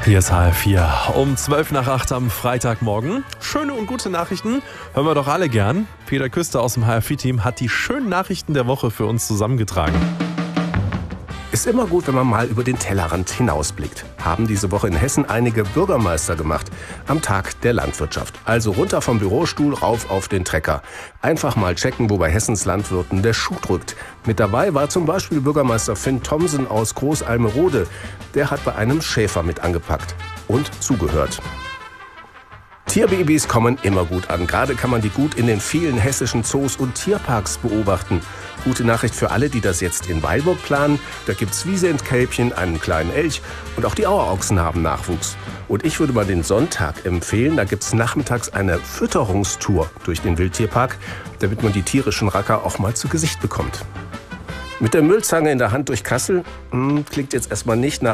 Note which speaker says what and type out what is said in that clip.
Speaker 1: Hier ist HR4 um 7:12 am Freitagmorgen. Schöne und gute Nachrichten hören wir doch alle gern. Peter Küster aus dem HR4-Team hat die schönen Nachrichten der Woche für uns zusammengetragen.
Speaker 2: Ist immer gut, wenn man mal über den Tellerrand hinausblickt. Haben diese Woche in Hessen einige Bürgermeister gemacht. Am Tag der Landwirtschaft. Also runter vom Bürostuhl, rauf auf den Trecker. Einfach mal checken, wo bei Hessens Landwirten der Schuh drückt. Mit dabei war zum Beispiel Bürgermeister Finn Thomsen aus Großalmerode. Der hat bei einem Schäfer mit angepackt und zugehört. Tierbabys kommen immer gut an. Gerade kann man die gut in den vielen hessischen Zoos und Tierparks beobachten. Gute Nachricht für alle, die das jetzt in Weilburg planen. Da gibt's Wiesentkälbchen, einen kleinen Elch und auch die Auerochsen haben Nachwuchs. Und ich würde mal den Sonntag empfehlen. Da gibt's nachmittags eine Fütterungstour durch den Wildtierpark, damit man die tierischen Racker auch mal zu Gesicht bekommt. Mit der Müllzange in der Hand durch Kassel klingt jetzt erstmal nicht nach